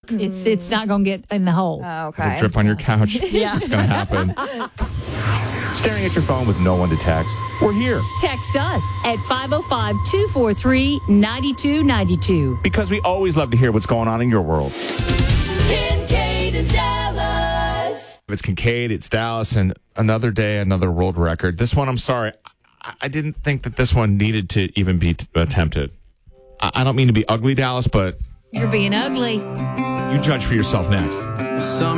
It's not going to get in the hole. Okay. It'll drip on your couch. Yeah. It's going to happen. Staring at your phone with no one to text. We're here. Text us at 505-243-9292. Because we always love to hear what's going on in your world. Kincaid and Dallas. It's Kincaid, it's Dallas, and another day, another world record. This one, I'm sorry. I didn't think that this one needed to even be attempted. I don't mean to be ugly, Dallas, but You're being ugly. you judge for yourself next. Summer